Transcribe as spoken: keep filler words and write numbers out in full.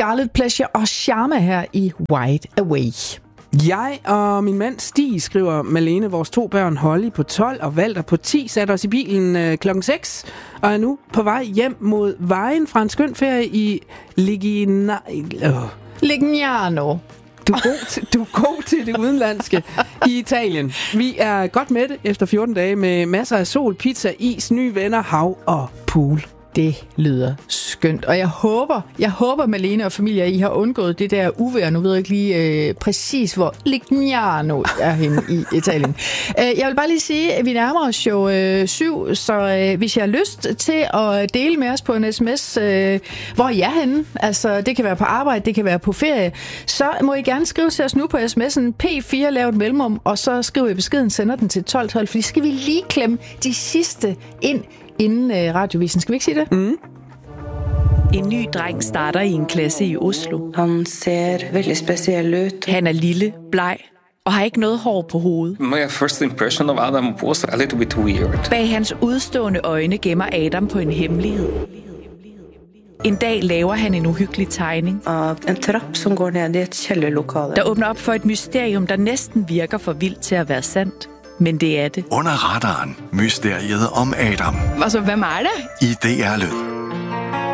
Scarlet Pleasure og Charme her i Wide Away. Jeg og min mand Stig, skriver Malene, vores to børn Holly på tolv og Walter på ti, satte os i bilen øh, klokken seks og er nu på vej hjem mod vejen fra en skøn ferie i Ligina... Øh. Lignano. Du er, god til, du er god til det udenlandske i Italien. Vi er godt med det efter fjorten dage med masser af sol, pizza, is, nye venner, hav og pool. Det lyder skønt, og jeg håber, jeg håber, Malene og familie, I har undgået det der uvejr. Nu ved jeg ikke lige øh, præcis, hvor Lignano er henne i Italien. Øh, jeg vil bare lige sige, at vi nærmer os jo øh, syv, så øh, hvis jeg har lyst til at dele med os på en sms, øh, hvor I er henne, altså det kan være på arbejde, det kan være på ferie, så må I gerne skrive til os nu på sms'en P fire, lav et mellemrum, og så skriver I beskeden, sender den til tolv tolv, fordi skal vi lige klemme de sidste ind inden øh, radiovisen. Skal vi ikke sige det? Mm. En ny dreng starter i en klasse i Oslo. Han ser veldig speciel ud. Han er lille, bleg og har ikke noget hår på hovedet. My first impression of Adam was a little bit weird. Bag hans udstående øjne gemmer Adam på en hemmelighed. En dag laver han en uhyggelig tegning Av en trapp som går ned i et kjellerlokale. der åbner op for et mysterium, der næsten virker for vildt til at være sandt. Men det er det. Under radaren. Mysteriet om Adam. Altså, hvad er det? I D R Lyd.